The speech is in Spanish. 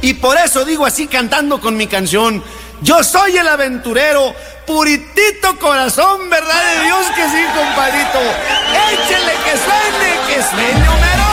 Y por eso digo así cantando con mi canción: yo soy el aventurero, puritito corazón, verdad de Dios que sí, compadrito. Échele que suene,